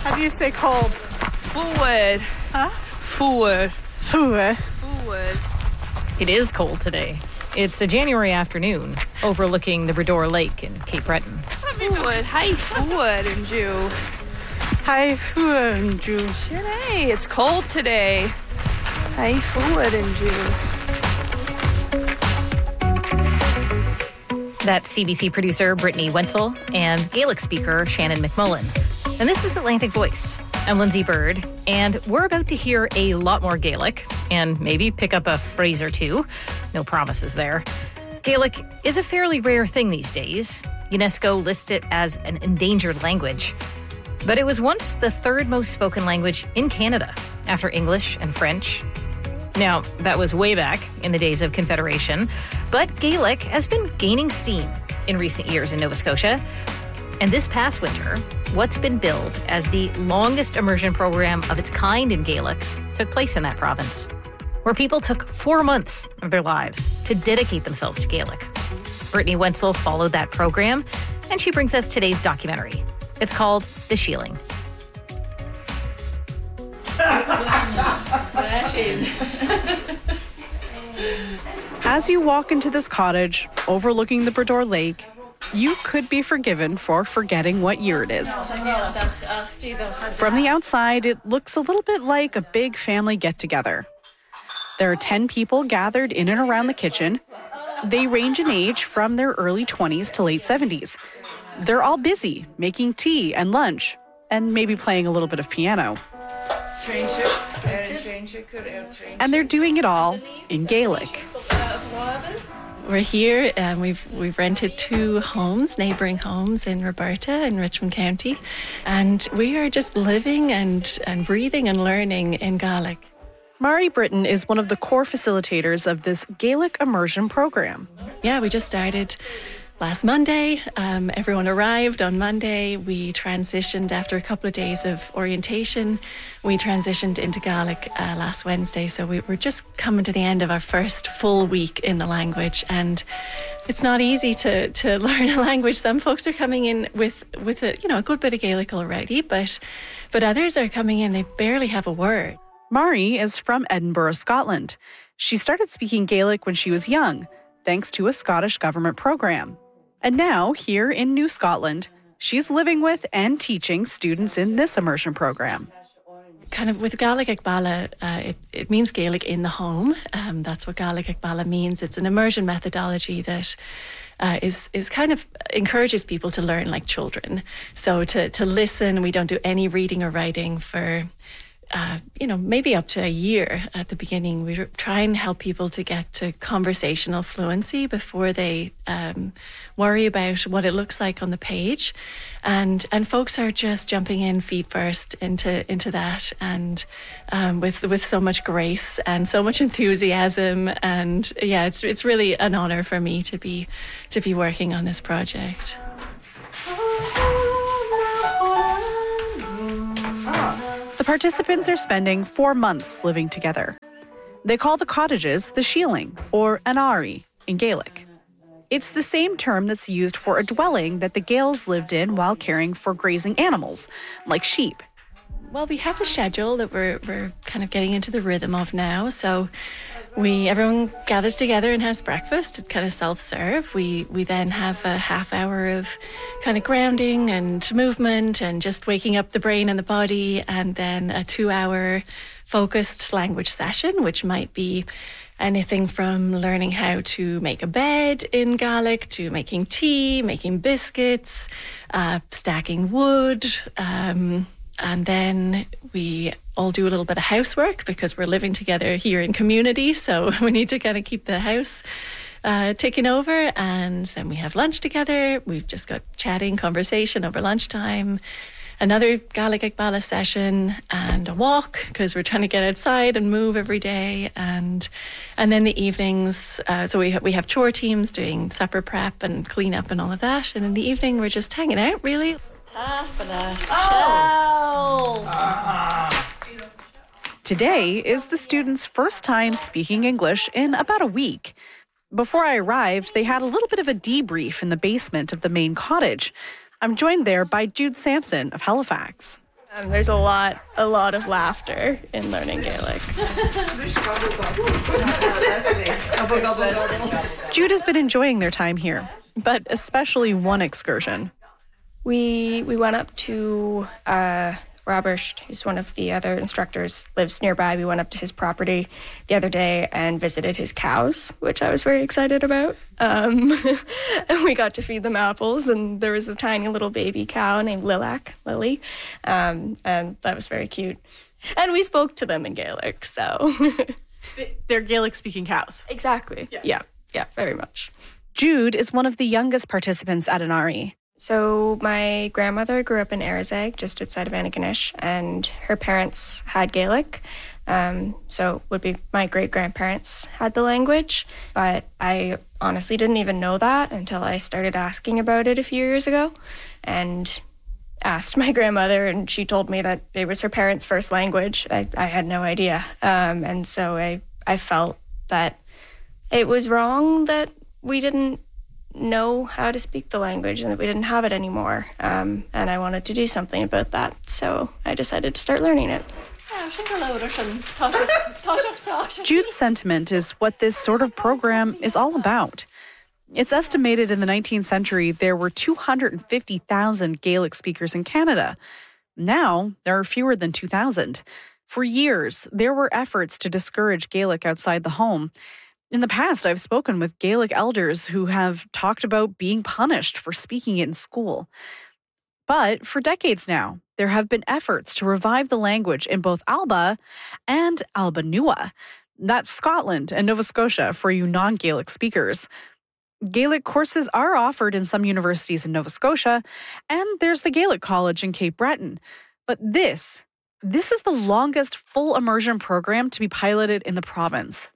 How do you say cold? Forward. Huh? Forward. Forward. Forward. It is cold today. It's a January afternoon overlooking the Bredor Lake in Cape Breton. Forward. Hi, forward and Jew. Hi, forward, Jew. Today, it's cold today. Hi, forward and Jew. That's CBC producer Brittany Wenzel and Gaelic speaker Shannon McMullen. And this is Atlantic Voice. I'm Lindsay Bird, and we're about to hear a lot more Gaelic and maybe pick up a phrase or two. No promises there. Gaelic is a fairly rare thing these days. UNESCO lists it as an endangered language. But it was once the third most spoken language in Canada, after English and French. Now, that was way back in the days of Confederation, but Gaelic has been gaining steam in recent years in Nova Scotia. And this past winter, what's been billed as the longest immersion program of its kind in Gaelic took place in that province, where people took 4 months of their lives to dedicate themselves to Gaelic. Brittany Wenzel followed that program, and she brings us today's documentary. It's called The Sheeling. As you walk into this cottage overlooking the Bredor Lake, you could be forgiven for forgetting what year it is. From the outside, it looks a little bit like a big family get-together. There are 10 people gathered in and around the kitchen. They range in age from their early 20s to late 70s. They're all busy making tea and lunch and maybe playing a little bit of piano. And they're doing it all in Gaelic. We're here and we've rented 2 homes, neighbouring homes in Roberta in Richmond County, and we are just living and breathing and learning in Gaelic. Mari Britton is one of the core facilitators of this Gaelic immersion program. Yeah, we just started last Monday. Everyone arrived on Monday. We transitioned after a couple of days of orientation. We transitioned into Gaelic last Wednesday. So we're just coming to the end of our first full week in the language. And it's not easy to learn a language. Some folks are coming in with a good bit of Gaelic already, but others are coming in, they barely have a word. Mari is from Edinburgh, Scotland. She started speaking Gaelic when she was young, thanks to a Scottish government program. And now, here in New Scotland, she's living with and teaching students in this immersion program. Kind of with Gaelic Ag Balla, it means Gaelic in the home. That's what Gaelic Ag Balla means. It's an immersion methodology that is kind of encourages people to learn like children. So to listen, we don't do any reading or writing for maybe up to a year at the beginning. We try and help people to get to conversational fluency before they worry about what it looks like on the page. And folks are just jumping in feet first into that, and with so much grace and so much enthusiasm. And yeah, it's really an honor for me to be working on this project. The participants are spending 4 months living together. They call the cottages the Sheeling, or an Ari in Gaelic. It's the same term that's used for a dwelling that the Gaels lived in while caring for grazing animals, like sheep. Well, we have a schedule that we're kind of getting into the rhythm of now. So everyone gathers together and has breakfast. It's kind of self-serve. We then have a half hour of kind of grounding and movement and just waking up the brain and the body, and then a 2-hour focused language session, which might be anything from learning how to make a bed in Gaelic to making tea, making biscuits, stacking wood. And then we all do a little bit of housework because we're living together here in community. So we need to kind of keep the house ticking over. And then we have lunch together. We've just got chatting, conversation over lunchtime. Another Gaelic Ag Balla session and a walk because we're trying to get outside and move every day. And then the evenings, so we have chore teams doing supper prep and clean up and all of that. And in the evening, we're just hanging out, really. Today is the students' first time speaking English in about a week. Before I arrived, they had a little bit of a debrief in the basement of the main cottage. I'm joined there by Jude Sampson of Halifax. There's a lot of laughter in learning Gaelic. Jude has been enjoying their time here, but especially one excursion. We went up to Robert, who's one of the other instructors, lives nearby. We went up to his property the other day and visited his cows, which I was very excited about. And we got to feed them apples, and there was a tiny little baby cow named Lily, and that was very cute. And we spoke to them in Gaelic, so... They're Gaelic-speaking cows. Exactly. Yes. Yeah, very much. Jude is one of the youngest participants at Inari. So my grandmother grew up in Arizeg, just outside of Antigonish, and her parents had Gaelic. So would be my great-grandparents had the language, but I honestly didn't even know that until I started asking about it a few years ago and asked my grandmother, and she told me that it was her parents' first language. I had no idea. And so I felt that it was wrong that we didn't know how to speak the language and that we didn't have it anymore. And I wanted to do something about that. So I decided to start learning it. Jude's sentiment is what this sort of program is all about. It's estimated in the 19th century there were 250,000 Gaelic speakers in Canada. Now, there are fewer than 2,000. For years, there were efforts to discourage Gaelic outside the home. In the past, I've spoken with Gaelic elders who have talked about being punished for speaking it in school. But for decades now, there have been efforts to revive the language in both Alba and Alba Nua. That's Scotland and Nova Scotia for you non-Gaelic speakers. Gaelic courses are offered in some universities in Nova Scotia, and there's the Gaelic College in Cape Breton. But this is the longest full immersion program to be piloted in the province.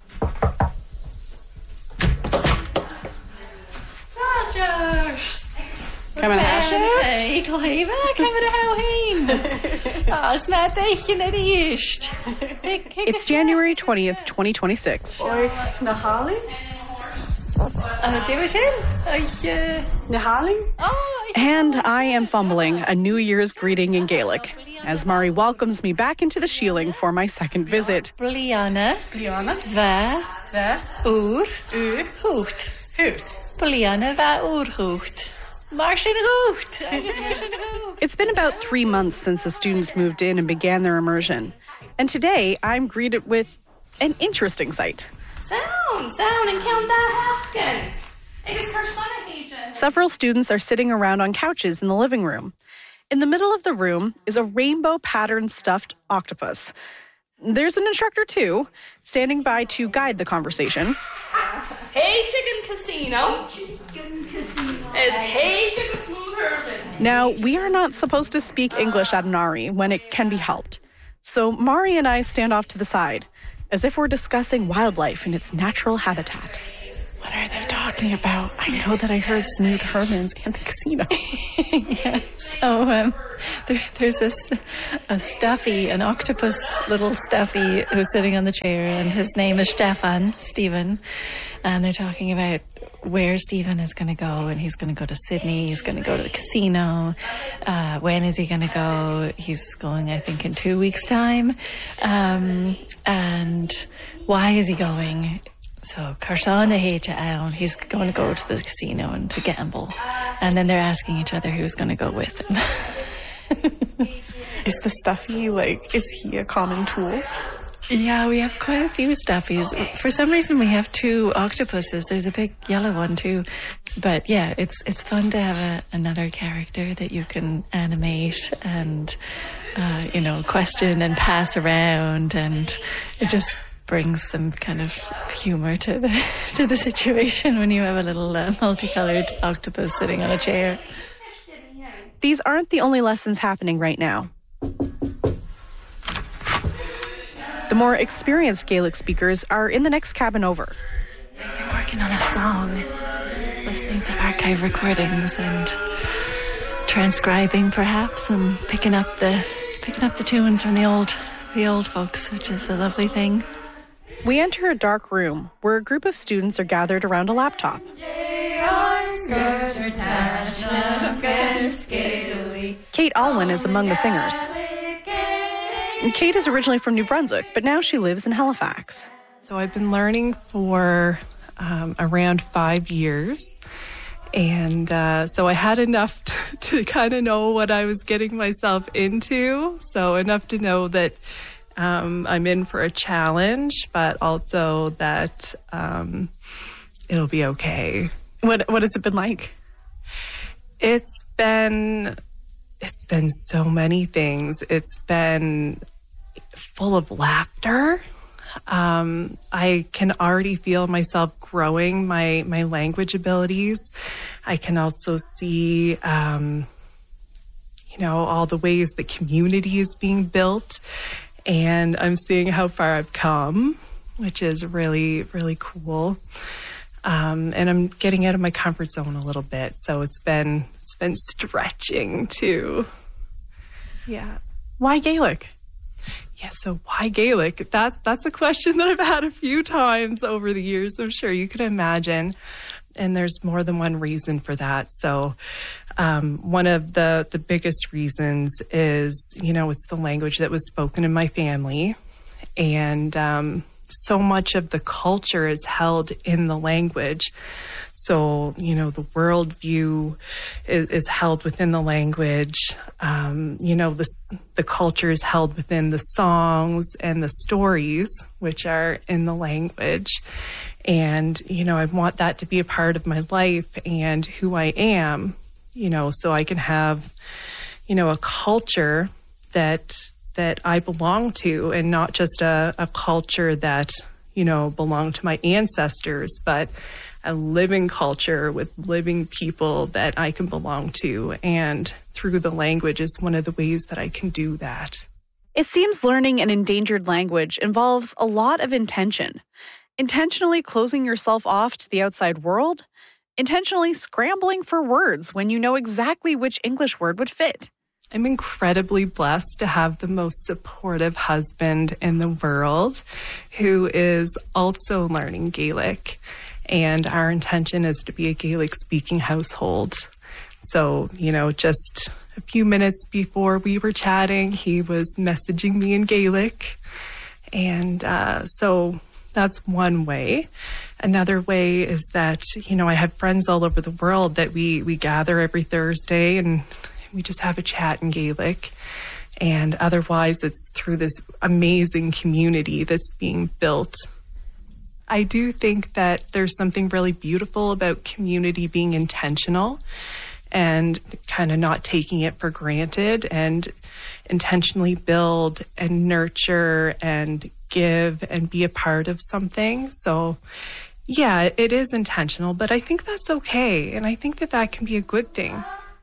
It's January 20th, 2026. And I am fumbling a New Year's greeting in Gaelic as Mari welcomes me back into the shieling for my second visit. Bliana. Va. Ur. Hoot. Bliana va ur hoot. It's been about 3 months since the students moved in and began their immersion. And today I'm greeted with an interesting sight. Several students are sitting around on couches in the living room. In the middle of the room is a rainbow-patterned stuffed octopus. There's an instructor, too, standing by to guide the conversation. Hey, Chicken Casino. It's Hey, Chicken Smooth Herman. Now, we are not supposed to speak English at Inari when it can be helped. So Mari and I stand off to the side, as if we're discussing wildlife in its natural habitat. What are they talking about? I know that I heard Smooth Herman's and the casino. Yeah. So there's an octopus little stuffy who's sitting on the chair, and his name is Stephen. And they're talking about where Stephen is going to go, and he's going to go to Sydney, he's going to go to the casino. When is he going to go? He's going, I think, in 2 weeks' time. And why is he going? So, Carson he's going to go to the casino and to gamble. And then they're asking each other who's going to go with him. Is the stuffy, is he a common tool? Yeah, we have quite a few stuffies. For some reason, we have 2 octopuses. There's a big yellow one, too. But yeah, it's fun to have another character that you can animate and, question and pass around. And it just brings some kind of humor to the situation when you have a little multicolored octopus sitting on a chair. These aren't the only lessons happening right now. The more experienced Gaelic speakers are in the next cabin over. They're working on a song, listening to archive recordings and transcribing perhaps, and picking up the tunes from the old folks, which is a lovely thing. We enter a dark room where a group of students are gathered around a laptop. Kate Alwyn is among the singers. And Kate is originally from New Brunswick, but now she lives in Halifax. So I've been learning for around 5 years. And so I had enough to kind of know what I was getting myself into. So enough to know that I'm in for a challenge, but also that it'll be okay. What has it been like? It's been so many things. It's been full of laughter. I can already feel myself growing my language abilities. I can also see, all the ways the community is being built, and I'm seeing how far I've come, which is really, really cool. And I'm getting out of my comfort zone a little bit, so it's been stretching too. Yeah. Why Gaelic? Yeah, so why Gaelic? That's a question that I've had a few times over the years, I'm sure you can imagine. And there's more than one reason for that. So one of the biggest reasons is, it's the language that was spoken in my family. And so much of the culture is held in the language. So, the worldview is held within the language. The culture is held within the songs and the stories, which are in the language. And, I want that to be a part of my life and who I am, so I can have, a culture that I belong to, and not just a culture that, belonged to my ancestors, but a living culture with living people that I can belong to. And through the language is one of the ways that I can do that. It seems learning an endangered language involves a lot of intention. Intentionally closing yourself off to the outside world, intentionally scrambling for words when you know exactly which English word would fit. I'm incredibly blessed to have the most supportive husband in the world who is also learning Gaelic. And our intention is to be a Gaelic-speaking household. So, just a few minutes before we were chatting, he was messaging me in Gaelic. And so that's one way. Another way is that, I have friends all over the world that we gather every Thursday and we just have a chat in Gaelic. And otherwise, it's through this amazing community that's being built. I do think that there's something really beautiful about community being intentional and kind of not taking it for granted, and intentionally build and nurture and give and be a part of something. So, yeah, it is intentional, but I think that's okay. And I think that can be a good thing.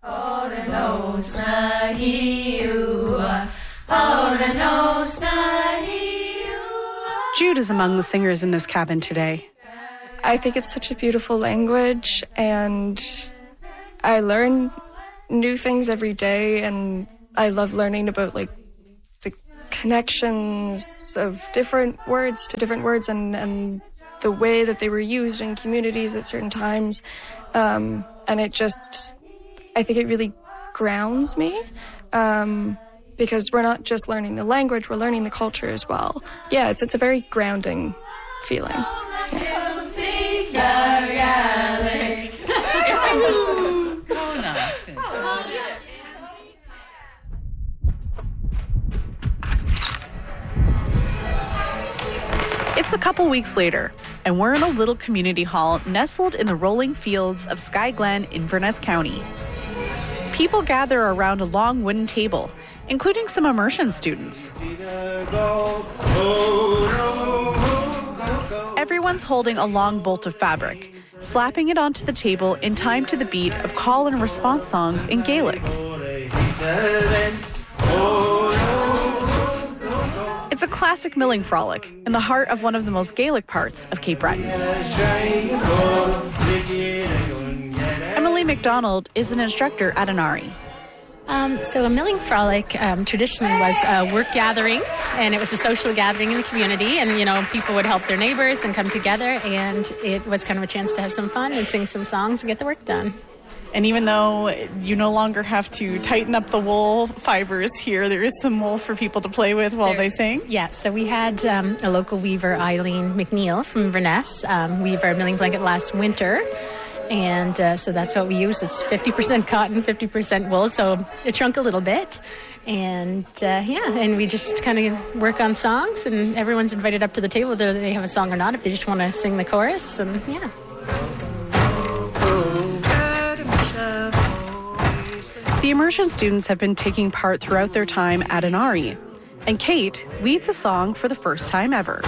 Jude is among the singers in this cabin today. I think it's such a beautiful language, and I learn new things every day, and I love learning about the connections of different words to different words, and the way that they were used in communities at certain times. And I think it really grounds me. Because we're not just learning the language, we're learning the culture as well. Yeah, it's a very grounding feeling. Yeah. It's a couple weeks later, and we're in a little community hall nestled in the rolling fields of Sky Glen, Inverness County. People gather around a long wooden table, including some immersion students. Everyone's holding a long bolt of fabric, slapping it onto the table in time to the beat of call and response songs in Gaelic. It's a classic milling frolic in the heart of one of the most Gaelic parts of Cape Breton. Emily McDonald is an instructor at Inari. So a milling frolic traditionally was a work gathering, and it was a social gathering in the community, and people would help their neighbors and come together, and it was kind of a chance to have some fun and sing some songs and get the work done. And even though you no longer have to tighten up the wool fibers here, there is some wool for people to play with while they sing. Yeah, so we had a local weaver, Eileen McNeil from Inverness, weave our milling blanket last winter. And so that's what we use. It's 50% cotton, 50% wool, so it shrunk a little bit. And and we just kind of work on songs, and everyone's invited up to the table, whether they have a song or not, if they just want to sing the chorus. And yeah. The immersion students have been taking part throughout their time at Inari, and Kate leads a song for the first time ever.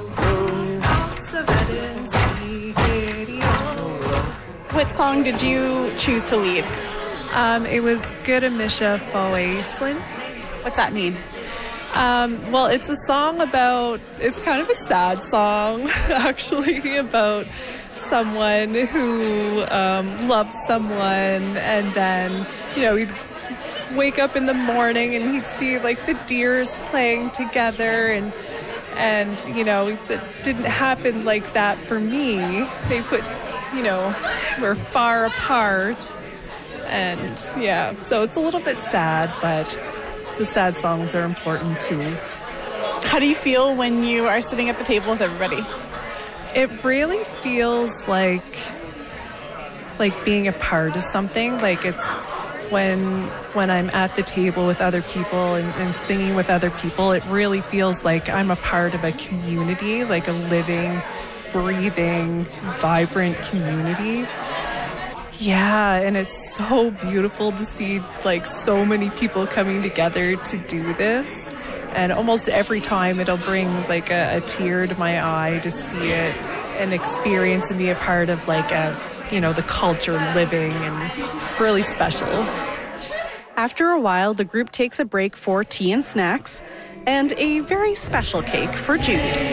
What song did you choose to lead? It was Guramisha Fawaislin. What's that mean? Well, it's a song about, it's kind of a sad song, actually, about someone who loves someone, and then, he'd wake up in the morning and he'd see like the deers playing together, and he said, didn't happen like that for me. They put, we're far apart, and so it's a little bit sad, but the sad songs are important too. How do you feel when you are sitting at the table with everybody? It really feels like being a part of something. Like it's when I'm at the table with other people and singing with other people, it really feels like I'm a part of a community, like a living, breathing, vibrant community. Yeah, and it's so beautiful to see like so many people coming together to do this. And almost every time it'll bring like a tear to my eye to see it and experience and be a part of like the culture living, and really special. After a while, the group takes a break for tea and snacks and a very special cake for Jude.